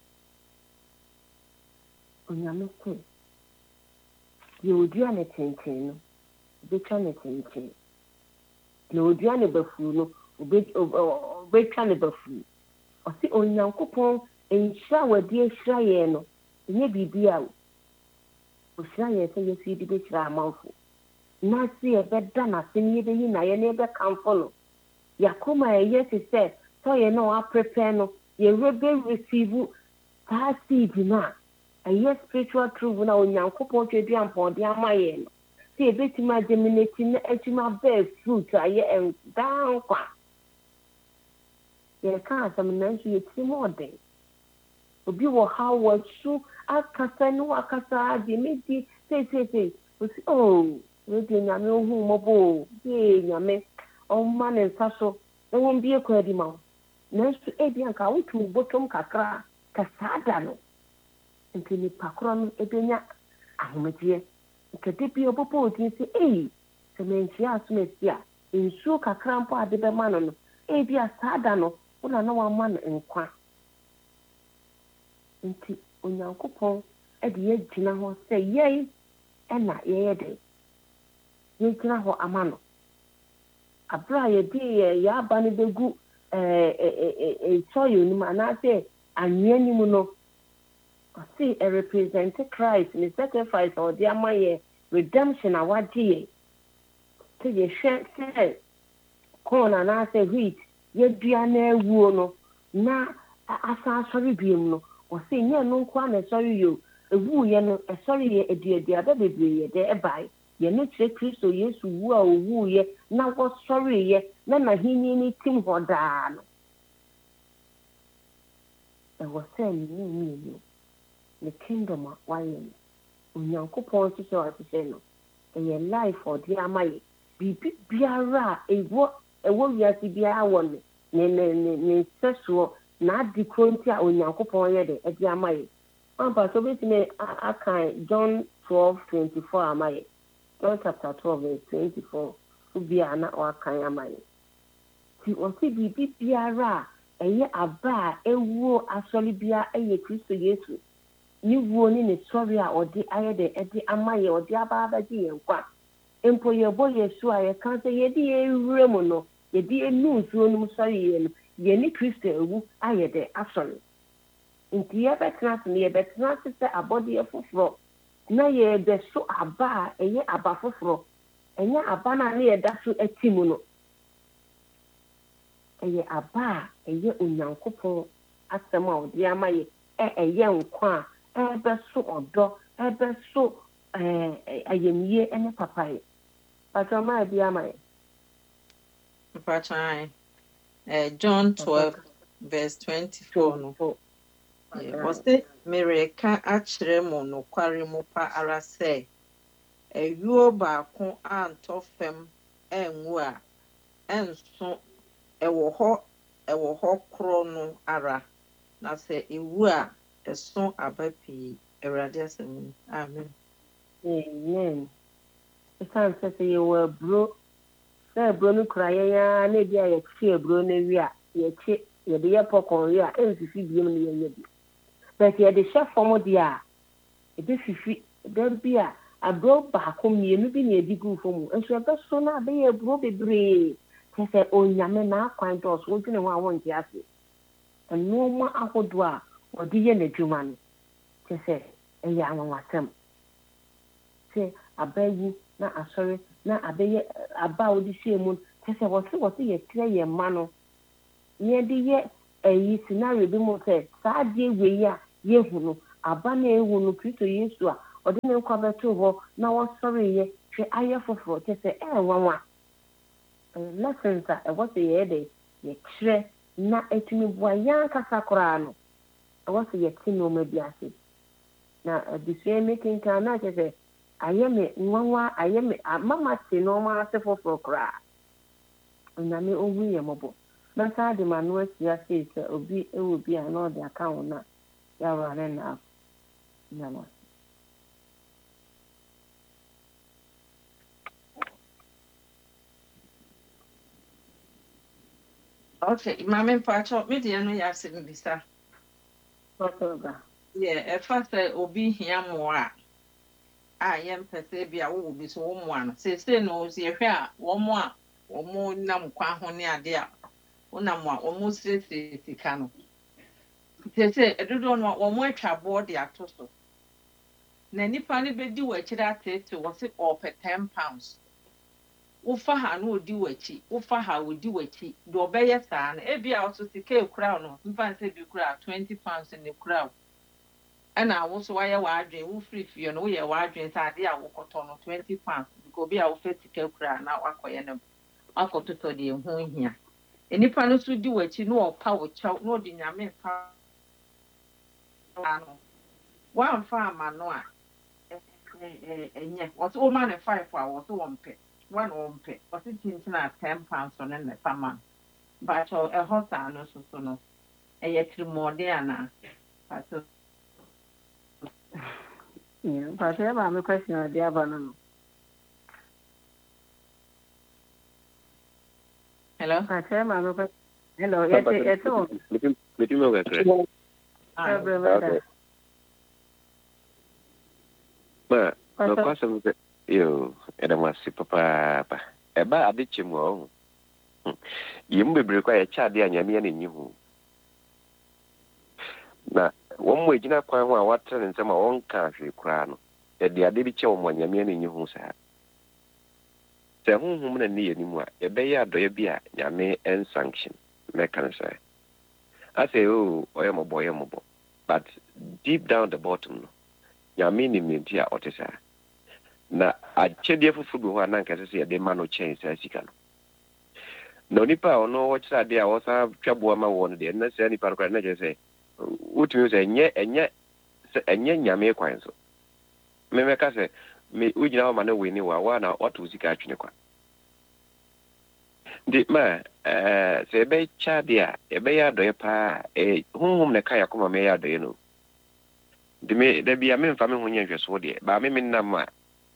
onyame sɛ deɛ odua ne kyɛnkyɛn no obɛtwa ne kyɛnkyɛn na odua ne bafuo no obɛtwa ne bafuo ɔse onyankopɔn nhyira wɔde ahyira yɛn no ɛnyɛ biribi a ɔhyira yɛn sɛ yɛsi de bɛhyira amanfo na se yɛbɛda n'ase ne yɛbɛyi n'ayɛ ne yɛbɛkamfo no yɛakoma a ɛyɛ te sɛ sɛ na wɔaprepare no yɛbɛreceive saa seed no a ɛyɛ spiritual truth na onyankopɔn twadua mpɔnde ama yɛn no sɛ yɛbɛtumi ageminati na atumi abɛɛ fruit a yɛ daa nkwa yɛka asɛm nanso yɛtiri mu ɔden obi wɔ ha wɔsu akasa ne wakasa agye medi seesei ɔsi wɛdi nyame ohu mmɔbɔ yee nyame ɔmma ne nsa so na wɔn bie kɔ adi ma wo nanso ebi anka wotu bɔtɔm kakra ka saa da no nti nipa korɔ no ebenya ahomegyeɛ nkɛde bi ɔbɔbɔ odin sɛ sɛ manhyia asom asi a nsuo kakra mpo ade bɛma no no ebi a saa da no wona na wama no nkwa nti onyankopɔn ɛde yɛgyina hɔ sɛ yɛn ɛna yɛyɛ dɛ yɛgyina hɔ ama no abere a yɛde yɛaba no bɛgu sɔyɛ nim anaasɛ anwea nim no ɔse represent Christ ne sacrifice a ɔde ama yɛ redemption a wagye yɛ sɛ yɛhwɛ sɛ corn anaasɛ wheat yɛdua na awuo no na asa asɔre biom no ɔse nyɛ no nko a na ɛsɔre yɛ ɛwuuyɛ no ɛsɔre yɛ aduaduaba bebree yɛ dɛ ɛbae yɛno kyerɛ Kristo Yesu wu a ɔwuuyɛ na wɔsɔreyɛ na n'ahenni no tim hɔ daa no ɛwɔ sɛ ne ne kingdom a wayɛ no onyankopɔn nso sɛ ɔhyehyɛ no ɛyɛ life ɔde ama yɛ biribi biara a ɛwɔ wiase biara wɔ ne nsɛsoɔ na ade kuro nti a onyankopɔn yɛ de ɛde ama yɛ ampa so wobɛtumi akan John 12:24 ama yɛ John chapter 12 verse 24 obiara na ɔakan ama yɛ nti ɔsɛ biribi biara a ɛyɛ aba a ɛwuo asɔre biara ɛyɛ Kristo Yesu ne wuo ne ne sɔre a ɔde ayɛ de ɛde ama yɛ ɔde aba abɛgye yɛn nkwa mpo yɛbɔ Yesu a yɛka sɛ yɛde yɛwura mu no yɛde yɛnu nsuo no mu sɔre yɛ no yɛne Kristo ewu ayɛ de asɔre nti yɛbɛtena ase no yɛbɛtena ase sɛ abɔdeɛ foforɔ na yɛbɛso aba a ɛyɛ aba foforɔ ɛnyɛ aba no a ne yɛda so ati mu no ɛyɛ aba a ɛyɛ onyankopɔn asɛm a ɔde ama yɛ ɛyɛ nkwa a ɛbɛso ɔdɔ ɛbɛso ayamye ne papaye patama bi ama yɛ Mpatran John 12 verse 24 no ɔsɛ mereka akyerɛ mo nokware mu pa ara sɛ ayuo baako antɔ fam anwu a ɛnso ɛwɔ hɔ koro no ara na sɛ ewu a ɛso aba pii Awurade asɛm amen ɛsan sɛ yɛwɔ aburo sɛ aburo no kura yɛn na ebi a yɛkye aburo no wi a yɛkye yɛde yɛ pɔkɔn wi a ɛnfifi biem no yɛnyɛ bi bɛtɛ yɛde hyɛ fam deɛ a ɛbɛfifi ɛbɛ bi a aburo baako mmienu bi na yɛdi gu fam nso ɛbɛso na abɛyɛ aburo bebree kyɛ sɛ onyame n'akwan dɔɔso wodwene ho a wɔnte ase nneɛma ahodoɔ a wɔde yɛ n'adwuma no kyɛ sɛ ɛyɛ anwanwasɛm say abayi na asori na abeye aba odi shemu kese wose ye kire ye ma no ye de ye eyi scenario bi mo say saa de we ya ye hunu aba na ehu no Kristo Yesu a odi ne nkwa beto ho na wo sori ye hwe aye foforo kese wanwa lessons a wose ye de ye kire na etimi bua yan kasa kora no wose ye tino ma bi ase na bisue making kan na kese ayeme nwanwa ayeme mama te no ma se foforo kora na me owu ye mobo na sa de manu asia se obi bi a na de account na ya wa na na Okay, mama mpacho me de no ya se bisa. Yeah, first obi hia mo a yem pese bia wo bi so wo mo ano. Se no se hwe a wo mo a wo mo nam kwa ho ne ade a wo nam a wo mo se sika no. Se edodo no wo mo atwa board ato so. Na nipa ne be di wa kira atete wo se ope 10 pounds. Wo fa ha no odi wachi, wo fa ha odi wachi. Do obeye saa na e bia wo so sika ekura no. Mfa se bi kura 20 pounds ne kura. Ana wo so waya wa adwen wo free fie no wo ye wa adwen sa ade a wo koto no 20 pounds because bi a wo fe sika kura na wakoye no akoto to de ho hia enipa no so di wachi no opa wo chaw no de nyame fa ano wa mfa ama no a enye wo so ma ne 5 a wo so wo mpe one wo mpe wo so tintina 10 pounds on ne fama ba cho e hosa no so no eye trimode ana pato. Yeah, but I have a question on the other. Hello? Hello, it's all. Let me over correct. But no question you and I must see papa. Eba adichimo. Yimbe require a child and Yamian in you. Na one way jina kwa water in some own country crown. That the adibicho when Yamian in you say. The home na ni anymore. A beya do bia Yame and sanction. Mechanism. I say, oh, I am a boy, but deep down the bottom, Yamini Mintia Otisa. Na a chedia for food one can say a demano change as you can. No nipa or no watch that there was a trouble one day, and that's any part of the say, what you say, and yet Yame quines. Memeka say, me, we know man winning one or what was the catching a quan. Di ma se be chadia e be ya do pa honhom ne kaya kuma me ya do no di me da bia me mfa me honya hweso de ba me nam a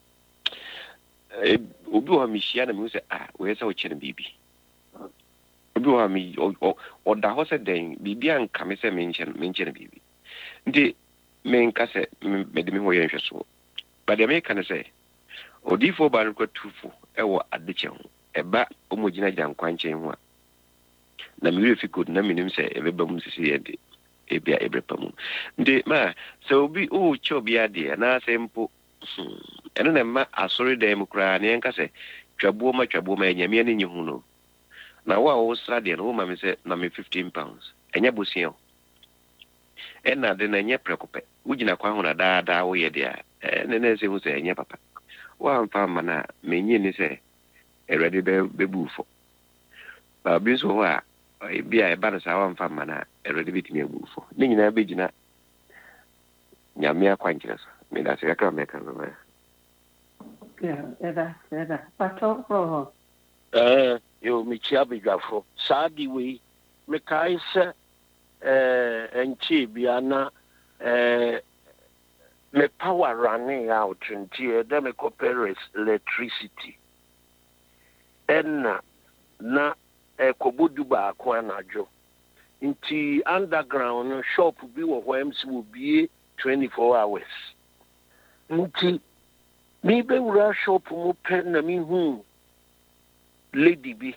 obi o mi hia na me say we say o kire bibi obi o mi o da ho se den bibi an ka me say me nche bibi ndi me nka se me de me honya hweso ba de me kan say odi fo ba no ko tufu e wo adeche ho eba omogina jankwanchen ho na mi refi code na minim se ebeba mu sisi yede ebia ebrepamu ndi ma so obi o chobi ade na sempo eno na ma asori dem kra na enka se twabuo ma enyame ani nyi hu no na wa o srade no ma me se na me 15 pounds enya bosia ena de na nya prekope ugina kwa hu na daada wo yede a ne se hu se enya papa wa mfa ma na menyi ni se already be bufo ba bi so wa bia e ba na sa wa mfa ma na already bitimi bufo ni nyina be gina nyame akwankyere so me da se ka me ka no Yeah, pato ho yo mi chia bigafo saadi we me kai se enchi bia na me power running out nti e me copper electricity na kobodu ba ko anajo nti underground shop bi wo MC will be 24 hours nti mi be wura shop mo pen na mi hu lady bi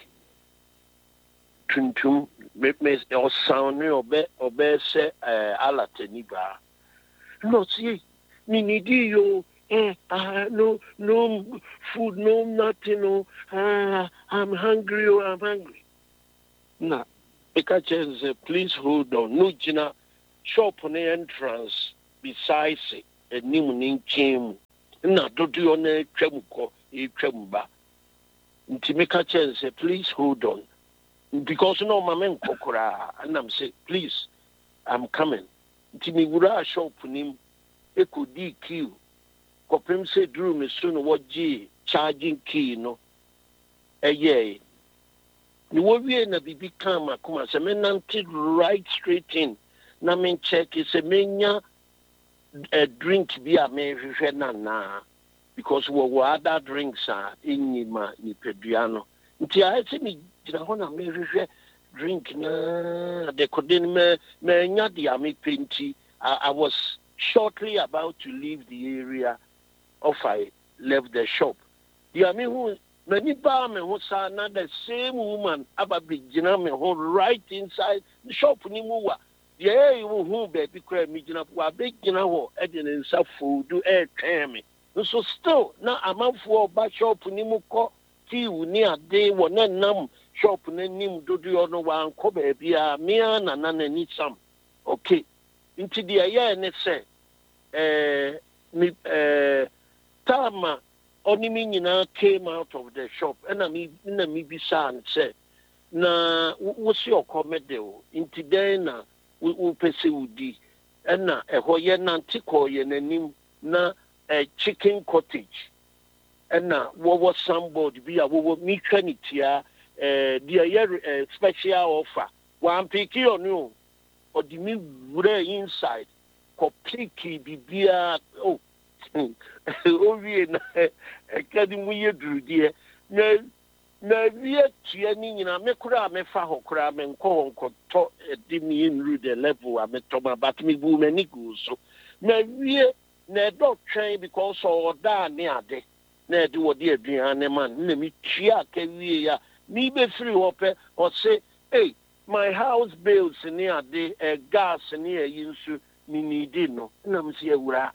tuntum me o sound obe se alateni ba no see ni di yo no food, no nothing. No, I'm hungry. Oh, I'm hungry. Nah, because please hold on. No, Gina, shop on the entrance besides it, a new came. Na dodo on a tremuko, a tremba. Intimika say, please hold on. Because no, my men kokora, and I'm saying, please, I'm coming. Intimi wura shop nim, eko di queue. Kopem say drew me soon what G charging key no. Ye. Ni wo wie na bibi kan makoma se me nante right straight in. Na men check is a menya a drink bi a me hwehwe na because we were other drinks in ma ni peduano. Nti a se me gina ho na me hwehwe drink na de kodin me nya dia me penti. I was shortly about to leave the area of I left the shop. Dia me who many bar me who saw not the same woman about big gina me who right inside the shop ni muwa. Yeah, you who baby crab me gina wa big gina ho edin in sa food do air me. So still now I'm out for back shop ni muko ti ni ade wo na nam shop na nim do ono wa anko baby a me na ni sam. Okay. Into the air and say Tama only meaning came out of the shop and I mean be and said, na what's your comedy into then we pursue di and na a hoyen antico yen na a chicken cottage and na what was somebody be a wo me tranitia the special offer one picky on you or the me inside completely bibia oh owie na akademu ye durudie na wie tua ni nyina me kura me fa ho kura me nko to di mi in the level a me to ma but me bu mani go so na wie na do twen because o da ne ade na de wo de aduane man na me tua ka wie ya ni be free ho pe o say hey my house bills ni ade gas ni yinsu ni need no na me se awura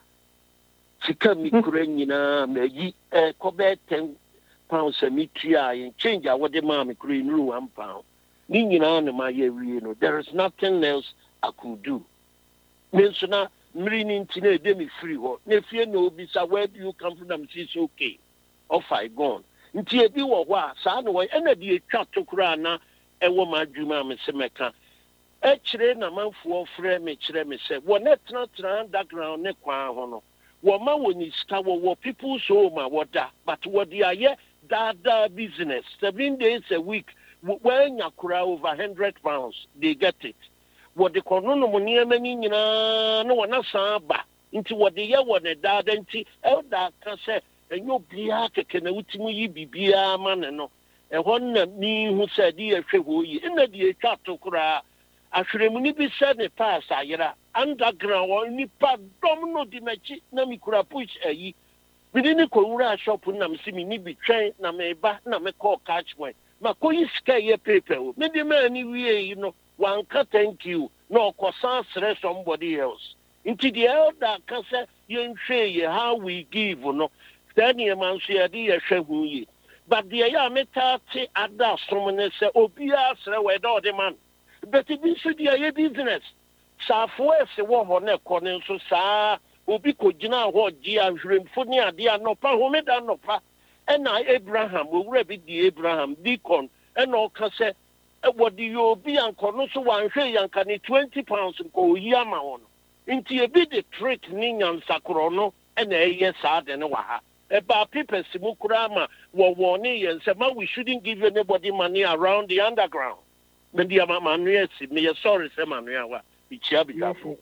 sika mi kura nyina mayi kobe 10 pounds a metia in change a what the mammy kura in 1 pound ni nyina na ma ye wie no there is nothing else I could do me so na mrini ntine de me free ho na fie no bi sa where do you come from them say it's okay off I gone nti e bi wo ho a sa na wo na de etwa to kura na e wo ma adwuma me se meka e kire na manfo frɛ me kire me se wo na tena underground ne kwa ho no Wama woni ska wo people so ma woda but what they are da business 7 days a week when yakura over 100 pounds they get it what the kono no niema ni nyina no wana saba nti what they what the da nti elda ka se enyo bia keke na wutimu yi bibia ma ne no e hon na mi hu se di ehwe ho yi na di etwa to kura ahweremu ni bi se ne pass ayera underground one nipa domino di mechi na mikura push ayi bidi ni ko wura shop na me si mi ni bi twen na me ba na me call catch point ma ko yi sika ye paper o me di man ni wie you know one ka thank you no ko san sre somebody else into the elder can say yen hwe ye how we give no then ye man so ye di ye hwe hu yi but the ya metati ada somne se obi asre we do the man but it be so the business Safo ese wo ho na ko ne nso saa obi ko gina ho gi ahwremfo ne ade anopa homeda anopa ena Abraham owura bi di Abraham deacon ena o ka se wodi yo bi anko no so wanhwe yanka ne 20 pounds ko yi ama won nti e bi the trick ni nyansakoro no ena eye saa de ne wa ha e ba people simu kura ma wo ne yen se ma we shouldn't give anybody money around the underground me dia mama no yes me sorry se manu wa Ichia bigafo.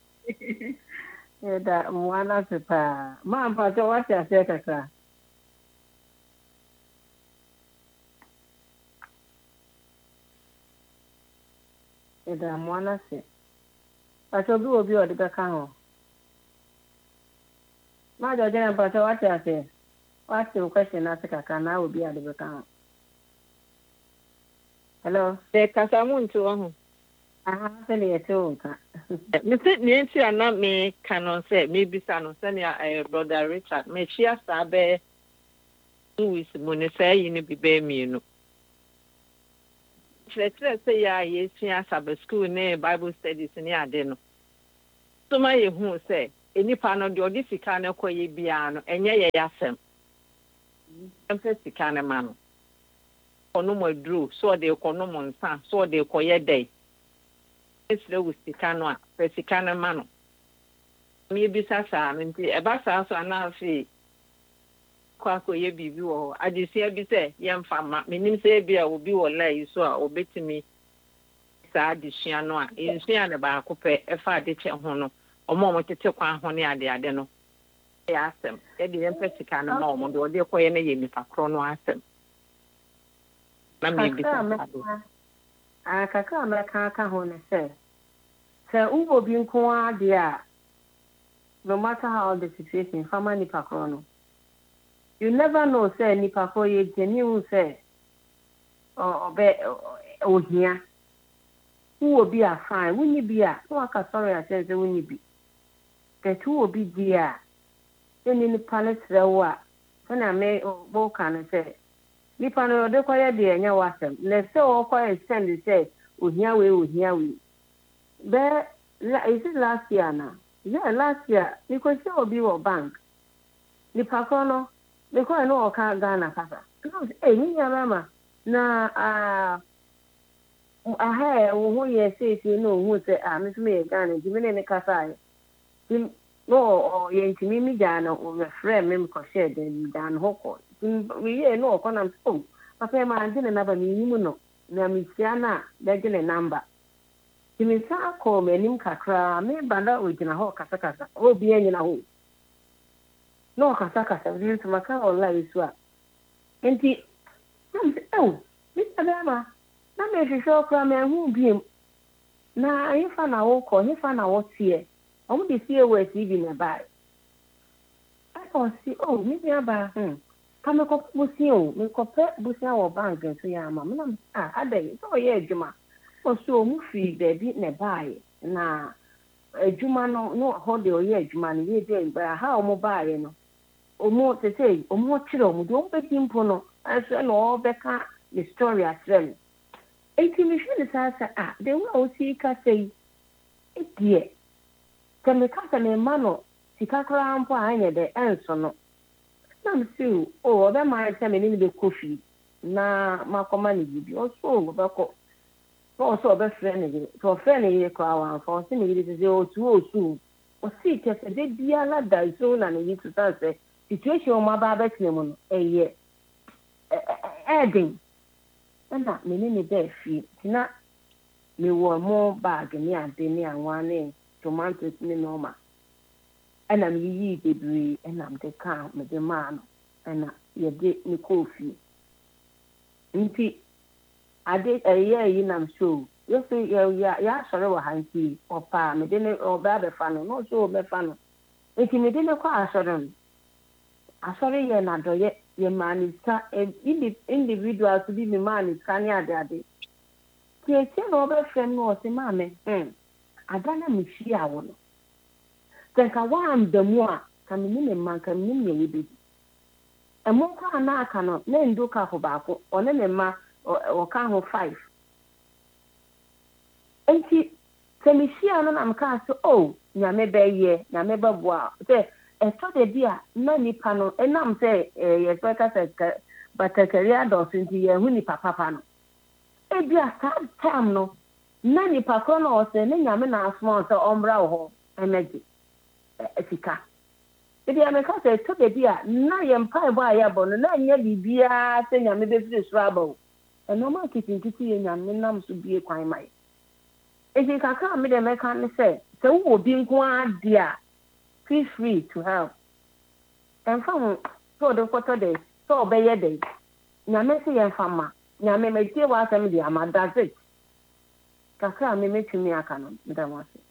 Da mwana sepa. Ma mpacho wati ase kaka. Da mwana se. Pacho bi obi odi beka ho. Ma jo jena pacho wati ase. Wati question ase kaka na obi odi beka ho. Hello. De kasamu ntu ho. Sɛdeɛ ɛte wo nka. Mese nea nti a na meka no sɛ mebisa no sɛnea brother Richard mehyia saa bɛyɛ 2 weeks mu ne saa yi no bi bɛyɛ mmienu. Kyerɛkyerɛ sɛ yɛ a yɛsua Sabbath school ne Bible studies ne ade no. Soma yɛhu sɛ nipa no deɛ ɔde sika no kɔyɛ biara no ɛnyɛ yɛ asɛm. Ɛmpɛ sika no ma no. Ɔnom aduro so ɔde kɔnom nsa so ɔde kɔyɛ dɛn. Esre wo sika no a pɛ sika no ma no. Mebisa saa no nti ɛba saa so anaafe kɔ akɔyɛ biribi wɔ hɔ. Adesua bi sɛ yɛmfa ma menim sɛ bi a obi wɔ lai so a obetumi saa adesua no a nsua ne baako pɛ ɛfa ade kyɛ ho no ɔmo tete kwan ho ne ade no yɛ asɛm yɛde yɛmpɛ sika no ma ɔmo de ɔde kɔyɛ no yɛ nipa korɔ no asɛm na mebisa kakra mɛka aka ho ne sɛ wowɔ bi nko ara deɛ a no matter how the situation fama nipa korɔ no you never know sɛ nipa korɔ yɛ genuine sɛ ohia wowɔ bi a fine wonni bi a na waka sɔre akyɛn sɛ wonni bi but wowɔ bi di a ɛne nipa no serɛ wo a sɛnea woka no sɛ nipa no ɔde kɔyɛ deɛ ɛnyɛ w'asɛm na sɛ wɔkɔyɛ send sɛ ohia wei is it last year na last year because obi wɔ bank nipa korɔ no because no ɔka Ghana kasa ni nyama na aha wo ho yɛ sɛ no hu sɛ me so me Ghana nti me ne kasa no yɛ ntimi mi gya no refrɛ me kɔhyɛ dan dan ho kɔ we yɛ no ɔkɔ nam so papa ma ande ne naba me yimu no na me sia na bɛgye ne number timi sa akɔ m'anim kakra me banda ogyina hɔ kasa obi anyina hɔ no kasa bi nso maka online so a nti me sabema na me hwehwɛ okra me hu biem na ayefa na wokɔ hefa na wotie omu de sie wɔ TV na bai akɔ si me bia ba ka me kɔ busia me kɔ busia wɔ bank nso ya ama me na adai so yɛ adwuma so mu fi baabi na bai na adwuma no hɔ de ɔyɛ adwuma no yɛ de ba ha ɔmo bai no ɔmo tete ɔmo kyerɛ ɔmo de ɔmo bɛti mpo no aso na ɔbɛka the story atrem eti me hwɛ ne saa de wo a osi ka sei edie ka me ka me ma no sika kora mpo anya de enso no na me si ɔbɛ ma sɛ me ne be kofi na makɔma ne bibi ɔso ɔbɛkɔ so ɔbɛ frɛ ne yere so frɛ ne yere kɔ awan fɔ ɔsi ne yere sɛ otu ɔsi kɛsɛ de biara da so na ne yi to sɛ situation ɔmo aba abɛtena mu no ɛyɛ ɛden ɛna me ne bɛɛ fi tina me wɔ mo bag ne ade ne anwa ne tomatoes ne normal ɛna me yi bebree ɛna me de ka me de maa no ɛna yɛde ne kofi nti ade ɛyɛ nam show yɛsɛ yɛ asɔre wɔ ha nti ɔpa me de ne ɔbɛ abɛfa no no so ɔbɛfa no nti me de ne kɔ asɔre no asɔre yɛ na dɔyɛ yɛ maa ne sika individual so bi me maa ne sika ne ade tie na ɔbɛfrɛ no ɔsɛ maame ada na me fie awo no sɛnka wamba mu a ka me ne mma ka me ne yɛ bi ɛmo kɔ na aka no na ndo ka ho baako ɔne ne mma ɔka ho 5 enti sɛ me fie no na mka so nyame bɛyɛ nyame bɛboa sɛ ɛtɔ de bi a na nipa no ɛnam sɛ yɛfɛ ka sɛ batakari adɔso nti yɛhu nipa papa no ebi a saa time no na nipa korɔ no ɔsɛ ne nyame na asoma sɛ ɔmbra wɔ hɔ ɛnɛgye sika ebi a meka sɛ ɛtɔ de bi a na yɛ mpaebɔ a yɛbɔ no na ɛnyɛ biribiara sɛ nyame bɛfiri soro aba o ɛnɔma nketenkete yɛ nyame nam so bie kwan ma yɛ enti kakra a mede mɛka ne sɛ wowɔ bi nko ara de a feel free to help ɛmfa ho sɛ ɔde kɔtɔ de sɛ ɔbɛyɛ de nyame sɛ yɛmfa ma nyame matie wɔ asɛm de ama that's it kakra a memɛtumi aka no meda mo ase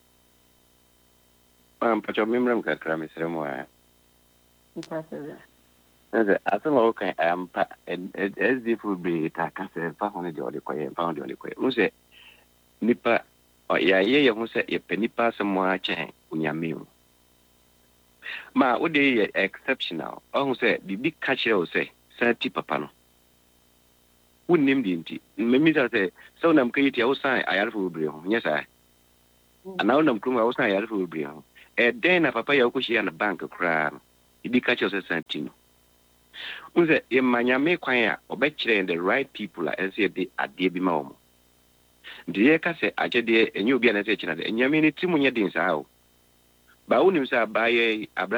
mpatwɔ memmerɛ m kakra mesrɛ mu a mpasɛ asɛm a woka ampa sdfo bebree ta ka sɛ mfa ho no deɛ ɔde kɔyɛ mfa ho deɛ ɔde kɔyɛ wo sɛ nipa ye ho sɛ yɛpɛ nipa asɛm akyɛn onyame o ma wo de yɛ exceptional ɔho sɛ bibi ka kyerɛ wo sɛ saa ti papa no wonnim de nti mmemisa sɛ sɛ wonam ka yɛtia wo san ayarefo bebree ho nyɛ saa anaa wonam kurom a wo san ayarefo bebree ho ɛdɛn na papa yɛ wokɔhyia no bank koraa no bibi ka kyerɛ wo sɛ saa ti no wo sɛ yɛma nyame kwan a ɔbɛkyerɛ the right people a ɛsɛ yɛde adeɛ bi ma wɔ mo nti yɛka sɛ akyɛdeɛ ɛnyɛ obi a na sɛ kyerɛ dɛ nyame ne ti mu nyɛ den saa o ba wonim sɛ abayɛ abra